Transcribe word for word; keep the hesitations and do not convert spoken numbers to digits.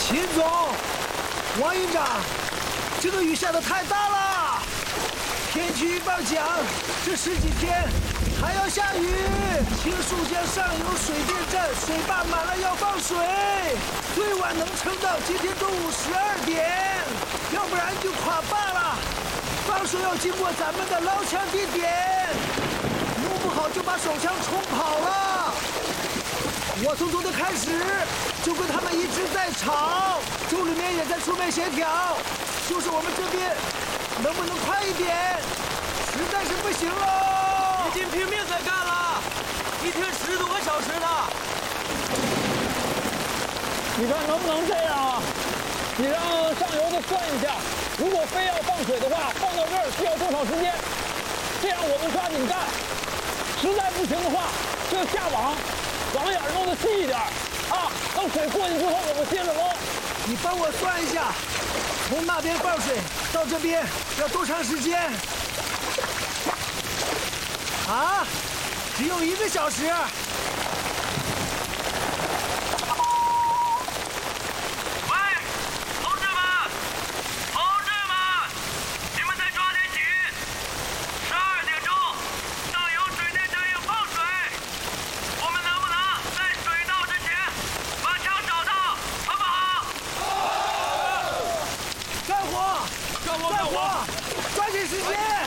秦总，王营长，这个雨下的太大了。天气预报讲，这十几天还要下雨。青树江上游水电站水坝满了要放水，最晚能撑到今天中午十二点，要不然就垮坝了。放水要经过咱们的捞枪地点，弄不好就把手枪冲跑了。我从昨天开始就跟他们一直在吵，州里面也在出面协调，就是我们这边能不能快一点，实在是不行喽。 已经拼命在干了，一天十多个小时呢。 你看能不能这样啊？你让上游的算一下，如果非要放水的话，放到这儿需要多少时间？这样我们抓紧干。实在不行的话，就下网。网眼弄得细一点啊，等水过去之后我们接着捞。 你帮我算一下，从那边放水到这边要多长时间？啊，只有一个小时。抓紧时间！